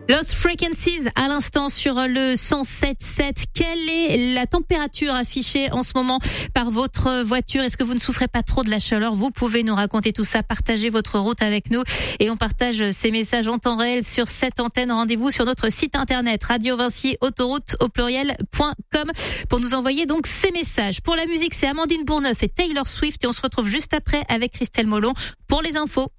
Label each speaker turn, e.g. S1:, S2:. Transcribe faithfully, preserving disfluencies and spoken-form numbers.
S1: Lost Frequencies à l'instant sur le cent sept sept. Quelle est la température affichée en ce moment par votre voiture? Est-ce que vous ne souffrez pas trop de la chaleur? Vous pouvez nous raconter tout ça, partager votre route avec nous et on partage ces messages en temps réel sur cette antenne. Rendez-vous sur notre site internet radio vinci autoroute au pluriel point com pour nous envoyer donc ces messages. Pour la musique, c'est Amandine Bourneuf et Taylor Swift et on se retrouve juste après avec Christelle Molon pour les infos.